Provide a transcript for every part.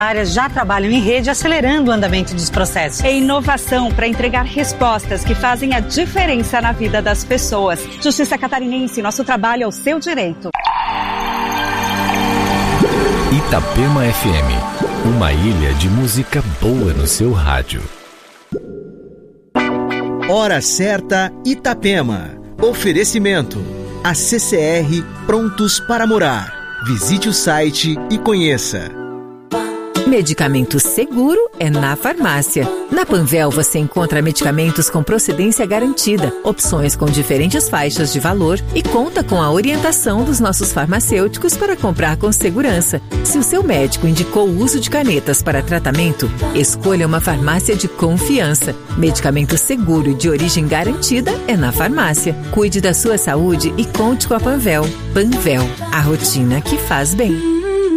áreas já trabalham em rede, acelerando o andamento dos processos. É inovação para entregar respostas que fazem a diferença na vida das pessoas. Justiça Catarinense, nosso trabalho é o seu direito. Itapema FM, uma ilha de música boa no seu rádio. Hora certa, Itapema. Oferecimento. A CCR prontos para morar. Visite o site e conheça. Medicamento seguro é na farmácia. Na Panvel você encontra medicamentos com procedência garantida, opções com diferentes faixas de valor e conta com a orientação dos nossos farmacêuticos para comprar com segurança. Se o seu médico indicou o uso de canetas para tratamento, escolha uma farmácia de confiança. Medicamento seguro e de origem garantida é na farmácia. Cuide da sua saúde e conte com a Panvel. Panvel, a rotina que faz bem.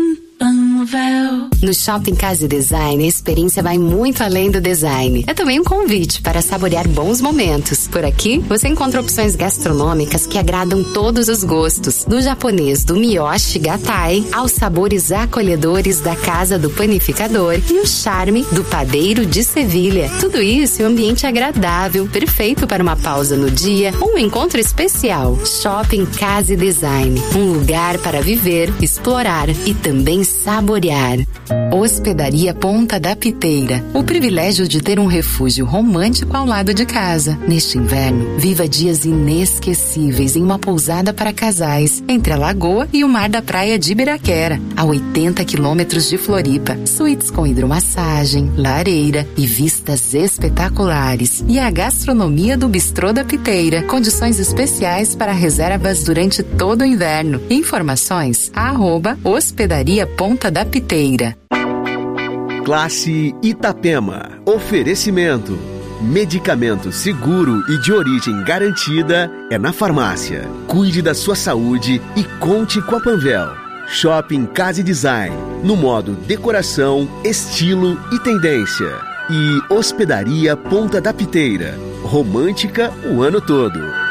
No Shopping Casa e Design, a experiência vai muito além do design. É também um convite para saborear bons momentos. Por aqui, você encontra opções gastronômicas que agradam todos os gostos. Do japonês do Miyoshi Gatai, aos sabores acolhedores da Casa do Panificador e o charme do Padeiro de Sevilha. Tudo isso em um ambiente agradável, perfeito para uma pausa no dia ou um encontro especial. Shopping Casa e Design, um lugar para viver, explorar e também saborear. Hospedaria Ponta da Piteira. O privilégio de ter um refúgio romântico ao lado de casa. Neste inverno, viva dias inesquecíveis em uma pousada para casais, entre a lagoa e o mar da praia de Ibiraquera, a 80 quilômetros de Floripa. Suítes com hidromassagem, lareira e vistas espetaculares. E a gastronomia do Bistrô da Piteira. Condições especiais para reservas durante todo o inverno. Informações @Hospedaria Ponta da Piteira. Classe Itapema. Oferecimento. Medicamento seguro e de origem garantida é na farmácia. Cuide da sua saúde e conte com a Panvel. Shopping Casa e Design, no modo decoração, estilo e tendência. E Hospedaria Ponta da Piteira, romântica o ano todo.